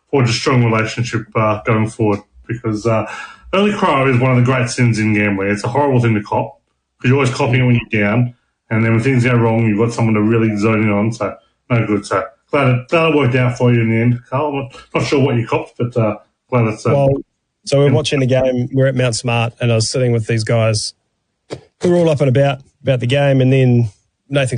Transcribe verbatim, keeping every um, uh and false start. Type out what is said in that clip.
forge a strong relationship uh, going forward, because uh, early crow is one of the great sins in gambling. It's a horrible thing to cop, because you're always copying it when you're down, and then when things go wrong, you've got someone to really zone in on, so no good. So glad it, glad it worked out for you in the end, Carl. I'm not, not sure what you copped, but uh, glad it's... Uh, well, so we're watching the game, we're at Mount Smart, and I was sitting with these guys who were all up and about, about the game, and then Nathan